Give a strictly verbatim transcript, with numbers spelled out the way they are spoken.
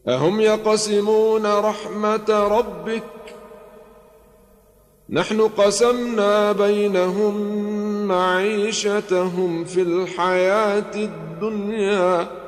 أهم يقسمون رحمة ربك نحن قسمنا بينهم معيشتهم في الحياة الدنيا